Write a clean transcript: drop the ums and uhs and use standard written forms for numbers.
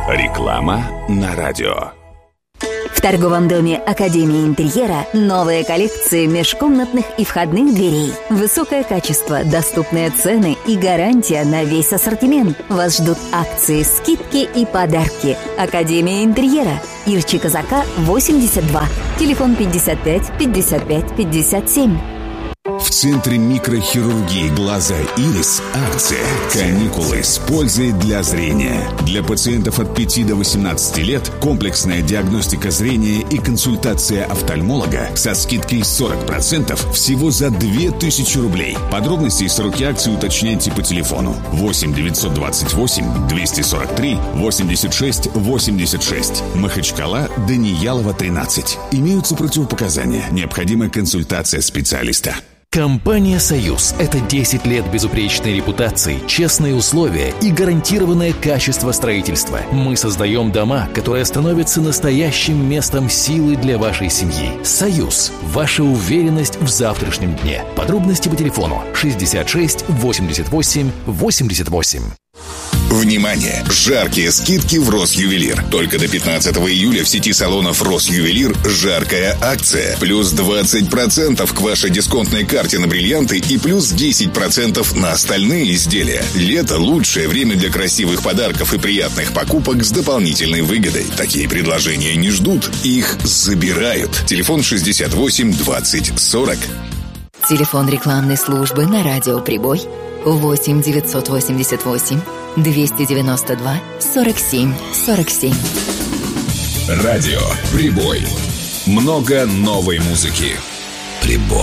Реклама на радио. В торговом доме Академии интерьера новые коллекции межкомнатных и входных дверей. Высокое качество, доступные цены и гарантия на весь ассортимент. Вас ждут акции, скидки и подарки. Академия интерьера. Ирчи Казака, 82. Телефон 55 55 57. В Центре микрохирургии глаза «Ирис» акция «Каникулы с пользой для зрения». Для пациентов от 5 до 18 лет комплексная диагностика зрения и консультация офтальмолога со скидкой 40% всего за 2000 рублей. Подробности и сроки акции уточняйте по телефону 8 928 243 86 86. Махачкала, Даниялова, 13. Имеются противопоказания. Необходима консультация специалиста. Компания «Союз» — это 10 лет безупречной репутации, честные условия и гарантированное качество строительства. Мы создаем дома, которые становятся настоящим местом силы для вашей семьи. «Союз» — ваша уверенность в завтрашнем дне. Подробности по телефону 66 88 88. Внимание! Жаркие скидки в Росювелир. Только до 15 июля в сети салонов Росювелир жаркая акция. Плюс 20% к вашей дисконтной карте на бриллианты и плюс 10% на остальные изделия. Лето – лучшее время для красивых подарков и приятных покупок с дополнительной выгодой. Такие предложения не ждут, их забирают. Телефон 68 20 40. Телефон рекламной службы на радио «Прибой» 8 988 292 47 47. Радио «Прибой». Много новой музыки. «Прибой».